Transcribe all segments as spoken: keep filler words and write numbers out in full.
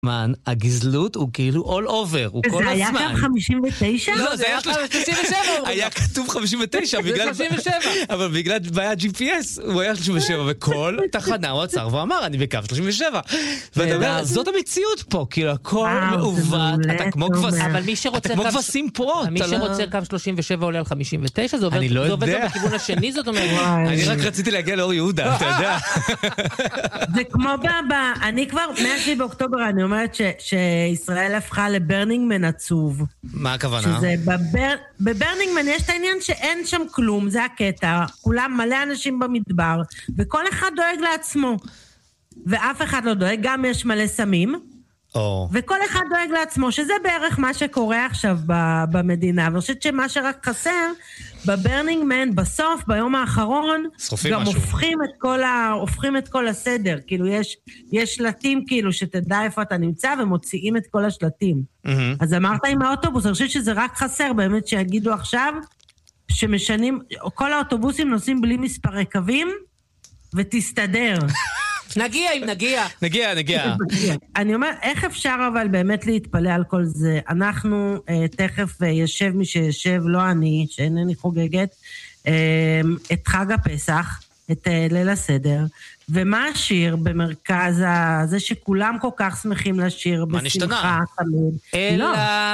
מן, הגזלות הוא כאילו all over, הוא כל הזמן. זה היה כאן חמישים ותשע? לא, זה היה שלושים ושבע. היה כתוב חמישים ותשע, אבל בגלל בעיה ג'י פי אס, הוא היה שלושים ושבע, וכל תחנה הוא עצר ואמר, אני בקו שלושים ושבע. ואתה אומר, זאת המציאות פה, כאילו הכל מעוות, אתה כמו כבשים פרות. מי שרוצה קו שלושים ושבע עולה על חמישים ותשע, זה עובד גם בכיוון השני, זאת אומרת. אני רק רציתי להגיע לאור יהודה, אתה יודע. זה כמו בבא, אני כבר, מאה באוקטובר, אני אומרת שישראל הפכה לברנינגמן עצוב. מה הכוונה? שזה בברנינגמן יש את העניין שאין שם כלום, זה הקטע, כולם מלא אנשים במדבר, וכל אחד דואג לעצמו, ואף אחד לא דואג, גם יש מלא סמים, וכל אחד דואג לעצמו, שזה בערך מה שקורה עכשיו במדינה, ואני חושבת שמה שרק חסר, בברנינגמן, בסוף, ביום האחרון, גם הופכים את כל ה... הופכים את כל הסדר, כאילו יש, יש שלטים כאילו שתדע איפה אתה נמצא, ומוציאים את כל השלטים. אז אמרת עם האוטובוס, אני חושבת שזה רק חסר, באמת שיגידו עכשיו, שמשנים, כל האוטובוסים נוסעים בלי מספרי קווים, ותסתדר. נגיע אם נגיע. נגיע, נגיע. אני אומר, איך אפשר אבל באמת להתפלא על כל זה? אנחנו תכף ישב מי שישב, לא אני, שאינני חוגגת, את חג הפסח, את ליל הסדר, ומה השיר במרכז הזה שכולם כל כך שמחים לשיר בשמחה תמיד? אלא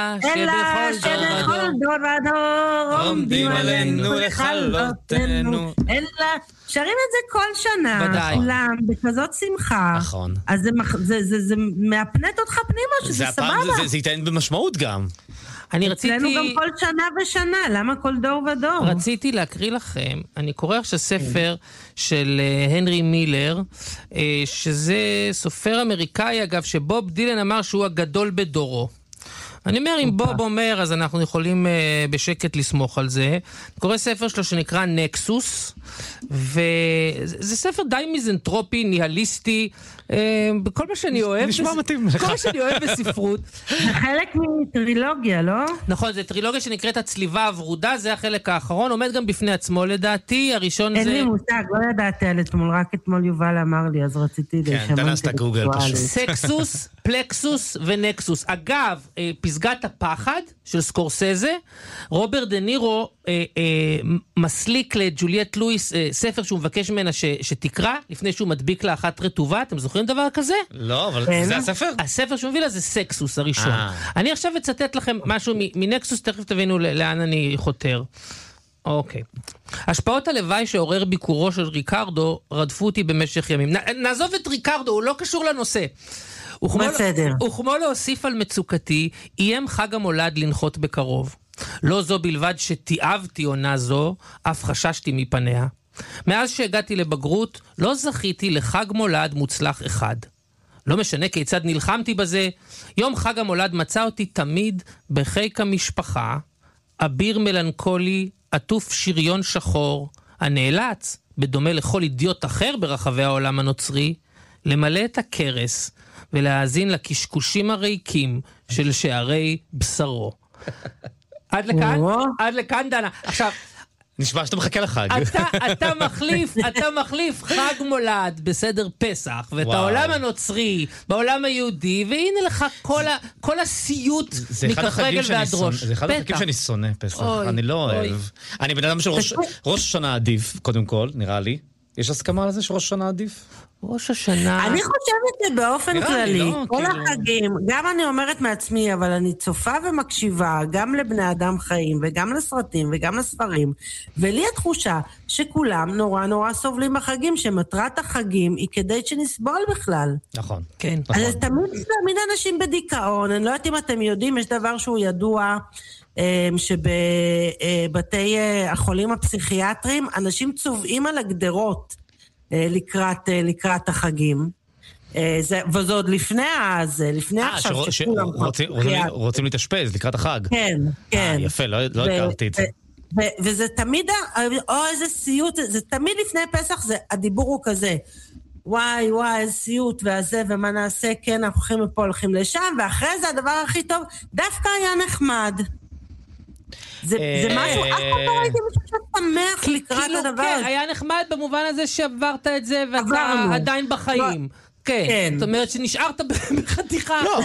שבכל דור ודור עומדים עלינו לכלותנו. אלא שרים את זה כל שנה, כולם בכזאת שמחה. נכון. אז זה מאפנט אותך פנימה, שזה סבבה. זה ייתן במשמעות גם. אני רציתי... אצלנו גם כל שנה ושנה, למה כל דור ודור? רציתי להקריא לכם, אני קורא עכשיו ספר של הנרי מילר, שזה סופר אמריקאי אגב, שבוב דילן אמר שהוא הגדול בדורו. אני אומר, אם בוב אומר, אז אנחנו יכולים בשקט לסמוך על זה. אני קורא ספר שלו שנקרא נקסוס, וזה ספר די מיזנטרופי, ניהליסטי, בכל מה שאני אוהב, נשמע מתאים לך. כל מה שאני אוהב בספרות. זה חלק מטרילוגיה, לא? נכון, זה טרילוגיה שנקראת הצליבה הוורודה, זה החלק האחרון, עומד גם בפני עצמו לדעתי, הראשון זה... אין לי מושג, לא ידעתי על אתמול, רק אתמול יובל אמר לי, אז רציתי כן, תנס את הגוגל פשוט. סקסוס, פלקסוס ונקסוס. אגב, פסגת הפחד של סקורסזה, רוברט דה נירו אה, אה, מסליק לג'וליאט לואיס אה, ספר שהוא מבקש ממנה ש, שתקרא, לפני שהוא מדביק לה אחת רטובה. אתם זוכרים דבר כזה? לא, אבל זה הספר? הספר שהוא מביא לה זה סקסוס הראשון. אני עכשיו אצטט לכם משהו מנקסוס, תכף תבינו לאן אני חותר. אוקיי. השפעות הלוואי שעורר ביקורו של ריקרדו רדפו אותי במשך ימים. נעזוב את ריקרדו, הוא לא קשור לנושא. וכמו להוסיף על מצוקתי, איים חג המולד לנחות בקרוב. לא זו בלבד שתיאבתי עונה זו, אף חששתי מפניה. מאז שהגעתי לבגרות, לא זכיתי לחג מולד מוצלח אחד. לא משנה כיצד נלחמתי בזה, יום חג המולד מצא אותי תמיד בחיק המשפחה, אביר מלנכולי, עטוף שריון שחור, הנאלץ, בדומה לכל אידיוט אחר ברחבי העולם הנוצרי, למלא את הקרס ולהאזין לקשקושים הריקים של שערי בשרו. עד לכאן, עד לכאן דנה. עכשיו, נשמע שאתה מחכה לחג. אתה, אתה מחליף, אתה מחליף חג מולד בסדר פסח, ואת העולם הנוצרי, בעולם היהודי, והנה לך כל, ה, כל הסיוט מכף רגל ועד ראש. זה אחד החגים שאני שונא פסח, אני לא אוהב. אני בן אדם של ראש השנה עדיף, קודם כל, נראה לי. יש הסכמה על זה שראש השנה עדיף? ראש השנה... אני חושבת שבאופן כללי, כל החגים, גם אני אומרת מעצמי, אבל אני צופה ומקשיבה גם לבני אדם חיים, וגם לסרטים, וגם לספרים, ולי התחושה שכולם נורא נורא סובלים בחגים, שמטרת החגים היא כדי שנסבול בכלל. נכון. כן. אז תמיד, תמיד אנשים בדיכאון, אני לא יודעת אם אתם יודעים, יש דבר שהוא ידוע, שבבתי החולים הפסיכיאטרים, אנשים צובעים על הגדרות, לקראת, לקראת החגים. זה, וזה עוד לפני אז, לפני עכשיו שכולם... רוצים להתאשפז לקראת החג. כן, כן. יפה, לא הכרתי את זה. וזה תמיד, או איזה סיוט, זה תמיד לפני פסח, הדיבור הוא כזה, וואי, וואי, איזה סיוט, והזה, ומה נעשה, כן, אנחנו הולכים מפה, הולכים לשם, ואחרי זה הדבר הכי טוב, דווקא היה נחמד. זה משהו, אף פעם לא ראיתי מישהו ששמח לקראת הדבר. כן, היה נחמד במובן הזה שעברת את זה ואתה עדיין בחיים. כן, זאת אומרת שנשארת בחתיכה.